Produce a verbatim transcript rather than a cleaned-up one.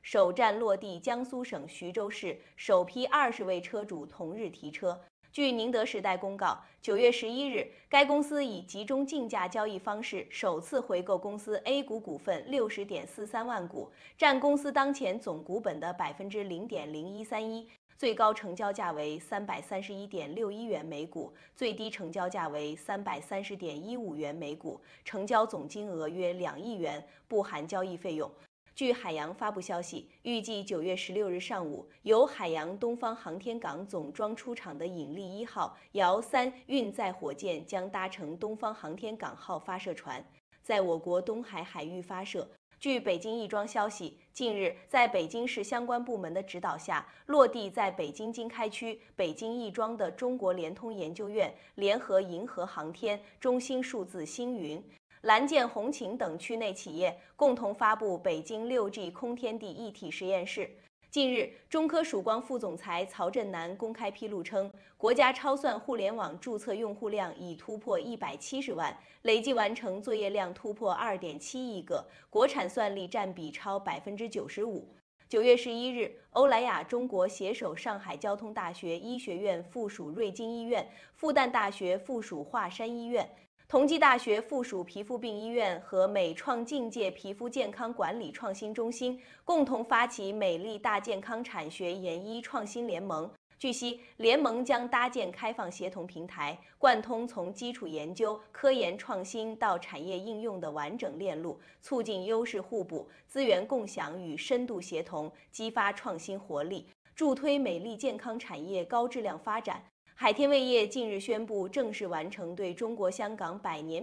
首站落地江苏省徐州市，首批二十位车主同日提车。据宁德时代公告，九月十一日，该公司以集中竞价交易方式首次回购公司 A 股股份六十点四三万股，占公司当前总股本的百分之零点零一三一。最高成交价为三百三十一点六一元每股，最低成交价为三百三十点一五元每股，成交总金额约两亿元，不含交易费用。据海洋发布消息，预计九月十六日上午，由海洋东方航天港总装出厂的引力一号遥三运载火箭将搭乘东方航天港号发射船，在我国东海海域发射。据北京亦庄消息，近日在北京市相关部门的指导下，落地在北京经开区北京亦庄的中国联通研究院联合银河航天、中兴数字星云、蓝箭红擎等区内企业共同发布北京 六 G 空天地一体实验室。近日，中科曙光副总裁曹振南公开披露称，国家超算互联网注册用户量已突破一百七十万，累计完成作业量突破 二点七亿个，国产算力占比超 百分之九十五。九月十一日，欧莱雅中国携手上海交通大学医学院附属瑞金医院、复旦大学附属华山医院、同济大学附属皮肤病医院和美创境界皮肤健康管理创新中心共同发起美丽大健康产学研医创新联盟。据悉，联盟将搭建开放协同平台，贯通从基础研究、科研创新到产业应用的完整链路，促进优势互补、资源共享与深度协同，激发创新活力，助推美丽健康产业高质量发展。海天味业近日宣布正式完成对中国香港百年